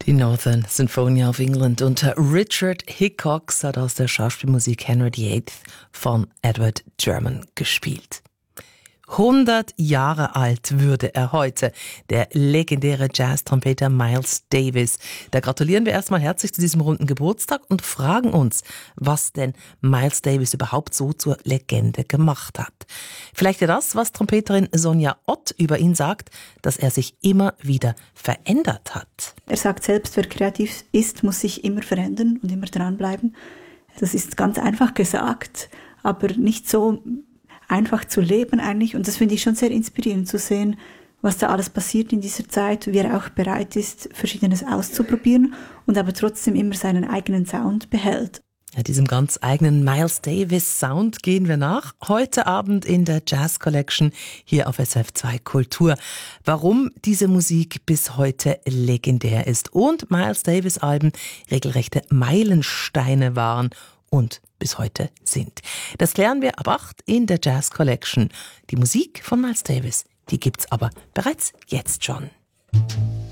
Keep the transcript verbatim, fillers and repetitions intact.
Die Northern Sinfonia of England unter Richard Hickox hat aus der Schauspielmusik Henry der Achte von Edward German gespielt. hundert Jahre alt würde er heute, der legendäre Jazz-Trompeter Miles Davis. Da gratulieren wir erstmal herzlich zu diesem runden Geburtstag und fragen uns, was denn Miles Davis überhaupt so zur Legende gemacht hat. Vielleicht ja das, was Trompeterin Sonja Ott über ihn sagt, dass er sich immer wieder verändert hat. Er sagt selbst, wer kreativ ist, muss sich immer verändern und immer dranbleiben. Das ist ganz einfach gesagt, aber nicht so einfach zu leben eigentlich. Und das finde ich schon sehr inspirierend zu sehen, was da alles passiert in dieser Zeit, wie er auch bereit ist, Verschiedenes auszuprobieren und aber trotzdem immer seinen eigenen Sound behält. Ja, diesem ganz eigenen Miles Davis Sound gehen wir nach. Heute Abend in der Jazz Collection hier auf S R F zwei Kultur. Warum diese Musik bis heute legendär ist und Miles Davis Alben regelrechte Meilensteine waren und bis heute sind. Das klären wir ab acht in der Jazz Collection. Die Musik von Miles Davis, die gibt's aber bereits jetzt schon.